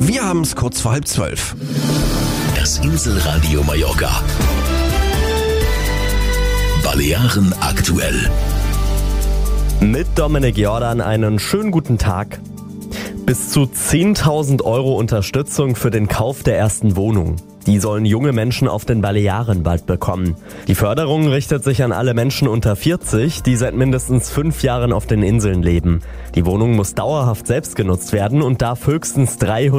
Wir haben es kurz vor 11:30. Das Inselradio Mallorca. Balearen aktuell. Mit Dominik Jordan einen schönen guten Tag. Bis zu 10.000 € Unterstützung für den Kauf der ersten Wohnung. Die sollen junge Menschen auf den Balearen bald bekommen. Die Förderung richtet sich an alle Menschen unter 40, die seit mindestens 5 Jahren auf den Inseln leben. Die Wohnung muss dauerhaft selbst genutzt werden und darf höchstens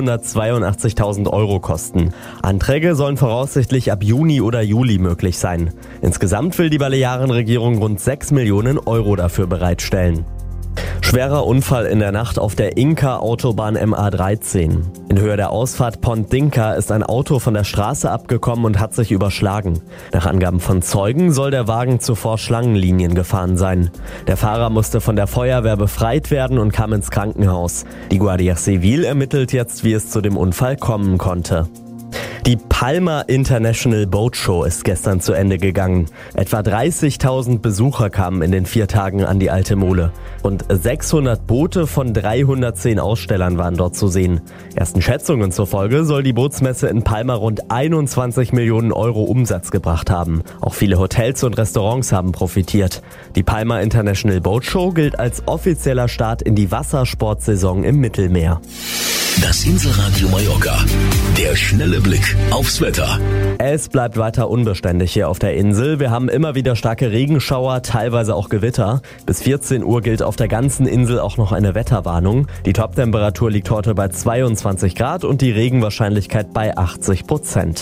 382.000 € kosten. Anträge sollen voraussichtlich ab Juni oder Juli möglich sein. Insgesamt will die Balearenregierung rund 6 Millionen € dafür bereitstellen. Schwerer Unfall in der Nacht auf der Inca-Autobahn MA13. In Höhe der Ausfahrt Pont d'Inca ist ein Auto von der Straße abgekommen und hat sich überschlagen. Nach Angaben von Zeugen soll der Wagen zuvor Schlangenlinien gefahren sein. Der Fahrer musste von der Feuerwehr befreit werden und kam ins Krankenhaus. Die Guardia Civil ermittelt jetzt, wie es zu dem Unfall kommen konnte. Die Palma International Boat Show ist gestern zu Ende gegangen. Etwa 30.000 Besucher kamen in den 4 Tagen an die Alte Mole. Rund 600 Boote von 310 Ausstellern waren dort zu sehen. Ersten Schätzungen zufolge soll die Bootsmesse in Palma rund 21 Millionen € Umsatz gebracht haben. Auch viele Hotels und Restaurants haben profitiert. Die Palma International Boat Show gilt als offizieller Start in die Wassersportsaison im Mittelmeer. Das Inselradio Mallorca. Der schnelle Blick aufs Wetter. Es bleibt weiter unbeständig hier auf der Insel. Wir haben immer wieder starke Regenschauer, teilweise auch Gewitter. Bis 14 Uhr gilt auf der ganzen Insel auch noch eine Wetterwarnung. Die Toptemperatur liegt heute bei 22 Grad und die Regenwahrscheinlichkeit bei 80%.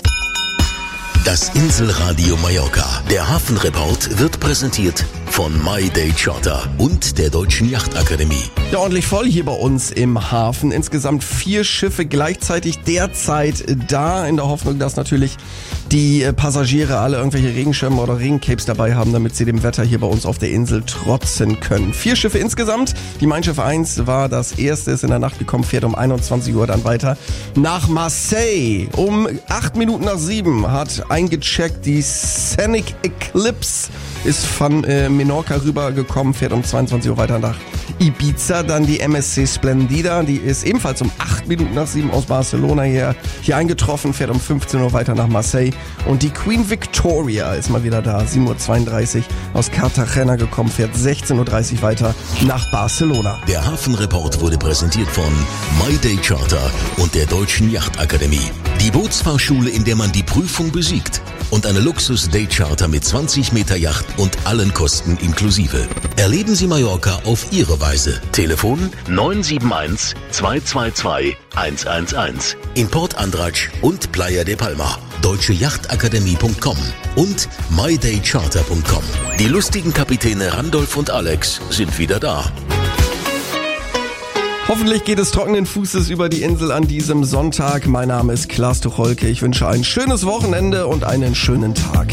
Das Inselradio Mallorca. Der Hafenreport wird präsentiert von My Day Charter und der Deutschen Yachtakademie. Ja, ordentlich voll hier bei uns im Hafen. Insgesamt 4 Schiffe gleichzeitig derzeit da, in der Hoffnung, dass natürlich die Passagiere alle irgendwelche Regenschirme oder Regencapes dabei haben, damit sie dem Wetter hier bei uns auf der Insel trotzen können. 4 Schiffe insgesamt. Die Mein Schiff 1 war das erste, ist in der Nacht gekommen, fährt um 21 Uhr dann weiter nach Marseille. Um 8 Minuten nach 7 hat eingecheckt die Scenic Eclipse, ist von Menorca rübergekommen, fährt um 22 Uhr weiter nach Ibiza. Dann die MSC Splendida, die ist ebenfalls um 8 Minuten nach 7 aus Barcelona hier eingetroffen, fährt um 15 Uhr weiter nach Marseille. Und die Queen Victoria ist mal wieder da, 7.32 Uhr aus Cartagena gekommen, fährt 16.30 Uhr weiter nach Barcelona. Der Hafenreport wurde präsentiert von My Day Charter und der Deutschen Yachtakademie. Die Bootsfahrschule, in der man die Prüfung besiegt. Und eine Luxus-Day-Charter mit 20 Meter Yacht und allen Kosten inklusive. Erleben Sie Mallorca auf Ihre Weise. Telefon 971 222 111. In Port Andratx und Playa de Palma. deutscheyachtakademie.com und mydaycharter.com. Die lustigen Kapitäne Randolph und Alex sind wieder da. Hoffentlich geht es trockenen Fußes über die Insel an diesem Sonntag. Mein Name ist Klaas Tucholke. Ich wünsche ein schönes Wochenende und einen schönen Tag.